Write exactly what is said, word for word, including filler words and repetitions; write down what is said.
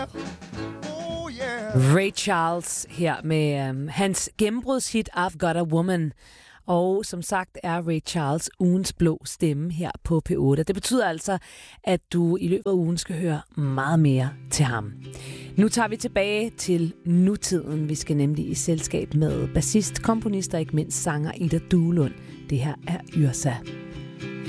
Ray Charles her med øhm, hans gennembrudshit I've Got a Woman. Og som sagt er Ray Charles ugens blå stemme her på P otte. Det betyder altså, at du i løbet af ugen skal høre meget mere til ham. Nu tager vi tilbage til nutiden. Vi skal nemlig i selskab med bassist, komponist og ikke mindst sanger Ida Duelund. Det her er Yrsa.